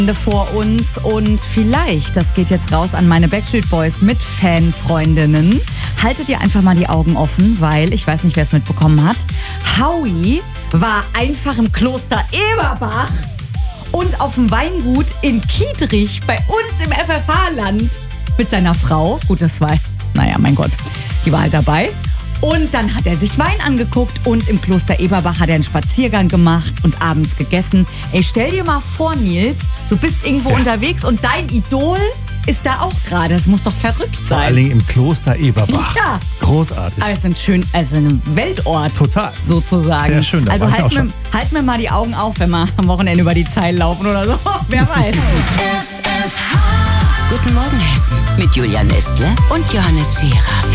Vor uns und vielleicht, das geht jetzt raus an meine Backstreet Boys mit Fanfreundinnen, haltet ihr einfach mal die Augen offen, weil, ich weiß nicht, wer es mitbekommen hat, Howie war einfach im Kloster Eberbach und auf dem Weingut in Kietrich bei uns im FFH-Land mit seiner Frau. Gut, das war, naja, mein Gott, die war halt dabei. Und dann hat er sich Wein angeguckt und im Kloster Eberbach hat er einen Spaziergang gemacht und abends gegessen. Ey, stell dir mal vor, Nils, du bist irgendwo unterwegs und dein Idol ist da auch gerade. Das muss doch verrückt sein. Vor allen Dingen im Kloster Eberbach. Ja. Großartig. Aber es ist ein Weltort. Total. Sozusagen. Sehr schön, da also war ich auch schon. halt mir mal die Augen auf, wenn wir am Wochenende über die Zeilen laufen oder so. Wer weiß. Guten Morgen, Hessen. Mit Julia Nestle und Johannes Scherer.